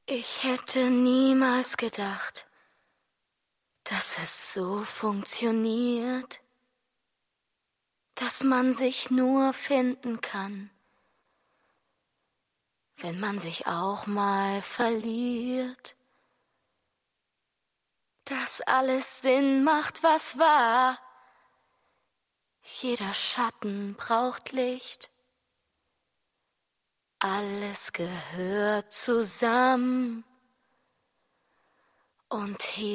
Ich hätte niemals gedacht, dass es so funktioniert, dass man sich nur finden kann, wenn man sich auch mal verliert. Dass alles Sinn macht, was war. Jeder Schatten braucht Licht. Alles gehört zusammen. Und hier